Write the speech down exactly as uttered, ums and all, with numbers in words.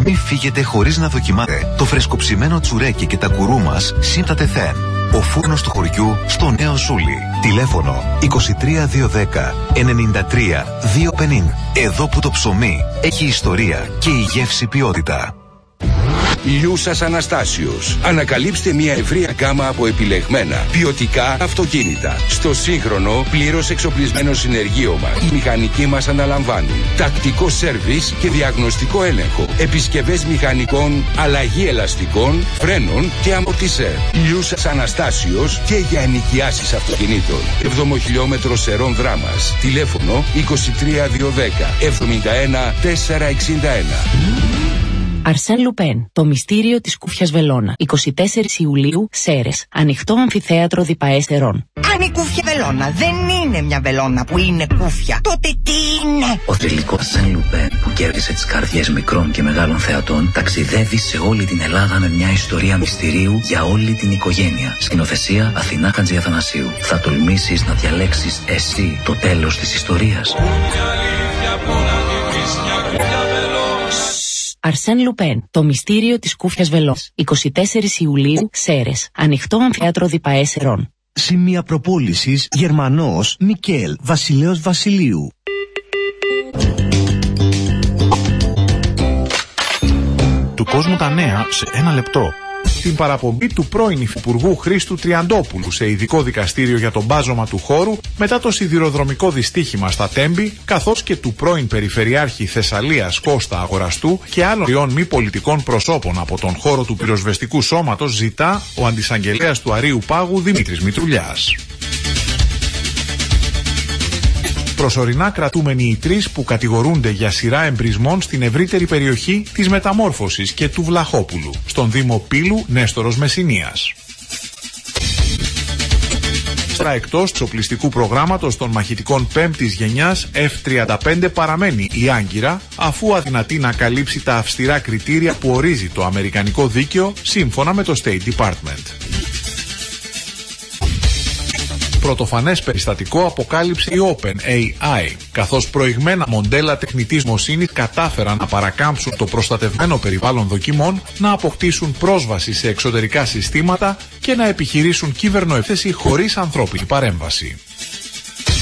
Μην φύγετε χωρίς να δοκιμάτε το φρεσκοψημένο τσουρέκι και τα κουρού μας συν τα τεθέν. Ο φούρνος του χωριού στο Νέο Ζούλι. Τηλέφωνο είκοσι τρία διακόσια δέκα ενενήντα τρία διακόσια πενήντα. Εδώ που το ψωμί έχει ιστορία και η γεύση ποιότητα. Λιούσας Αναστάσιος. Ανακαλύψτε μια ευρεία γκάμα από επιλεγμένα ποιοτικά αυτοκίνητα. Στο σύγχρονο, πλήρως εξοπλισμένο συνεργείωμα, οι μηχανικοί μας αναλαμβάνουν τακτικό σέρβις και διαγνωστικό έλεγχο, επισκευές μηχανικών, αλλαγή ελαστικών, φρένων και αμορτισέρ. Λιούσας Αναστάσιος και για ενοικιάσεις αυτοκινήτων. εβδομήντα χιλιόμετρο Σερών Δράμας. Τηλέφωνο είκοσι τρία διακόσια δέκα εβδομήντα ένα τετρακόσια εξήντα ένα. Αρσέν Λουπέν, το μυστήριο της κούφιας βελόνα. εικοστή τέταρτη Ιουλίου, Σέρες. Ανοιχτό αμφιθέατρο Διπαές Σερών. Αν η κούφια βελόνα δεν είναι μια βελόνα που είναι κούφια, τότε τι είναι? Ο θρυλικός Αρσέν Λουπέν, που κέρδισε τις καρδιές μικρών και μεγάλων θεατών, ταξιδεύει σε όλη την Ελλάδα με μια ιστορία μυστηρίου για όλη την οικογένεια. Σκηνοθεσία Αθηνά Χατζιαθανασίου. Θα τολμήσεις να διαλέξεις εσύ το τέλος της ιστορίας? Αρσέν Λουπέν, το μυστήριο της κούφιας βελόνας. εικοστή τέταρτη Ιουλίου, Σέρες. Ανοιχτό αμφιθέατρο Διπαές Σερών. Σημεία προπόλησης Γερμανός Μικέλ Βασιλέος Βασιλείου. Του κόσμου τα νέα σε ένα λεπτό. Την παραπομπή του πρώην Υφυπουργού Χρήστου Τριαντόπουλου σε ειδικό δικαστήριο για τον μπάζωμα του χώρου μετά το σιδηροδρομικό δυστύχημα στα Τέμπη, καθώς και του πρώην Περιφερειάρχη Θεσσαλίας Κώστα Αγοραστού και άλλων τριών μη πολιτικών προσώπων από τον χώρο του πυροσβεστικού σώματος, ζητά ο αντισαγγελέας του Αρείου Πάγου Δημήτρης Μητρουλιάς. Προσωρινά κρατούμενοι οι τρεις που κατηγορούνται για σειρά εμπρισμών στην ευρύτερη περιοχή της Μεταμόρφωσης και του Βλαχόπουλου, στον Δήμο Πύλου, Νέστορος Μεσσηνίας. Εκτός του οπλιστικού προγράμματος των μαχητικών πέμπτης γενιάς εφ τριάντα πέντε παραμένει η Άγκυρα, αφού αδυνατεί να καλύψει τα αυστηρά κριτήρια που ορίζει το αμερικανικό δίκαιο σύμφωνα με το State Department. Πρωτοφανές περιστατικό αποκάλυψε η OpenAI, καθώς προηγμένα μοντέλα τεχνητής νοημοσύνης κατάφεραν να παρακάμψουν το προστατευμένο περιβάλλον δοκιμών, να αποκτήσουν πρόσβαση σε εξωτερικά συστήματα και να επιχειρήσουν κύβερνοεπίθεση χωρίς ανθρώπινη παρέμβαση.